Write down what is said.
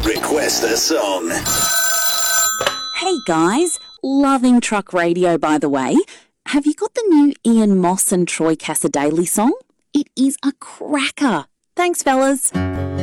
Request a song. Hey guys, loving truck radio by the way. Have you got the new Ian Moss and Troy Cassadaly song? It is a cracker. Thanks fellas.